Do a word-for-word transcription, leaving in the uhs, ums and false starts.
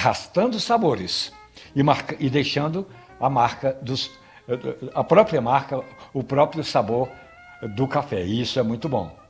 arrastando sabores e, marca, e deixando a marca dos, a própria marca, o próprio sabor do café. E isso é muito bom.